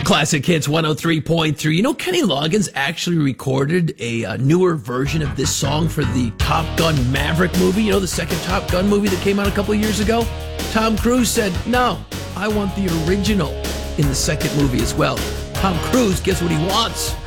Classic Hits 103.3. You know, Kenny Loggins actually recorded a newer version of this song for the Top Gun Maverick movie. You know, the second Top Gun movie that came out a couple of years ago? Tom Cruise said, no, I want the original in the second movie as well. Tom Cruise gets what he wants.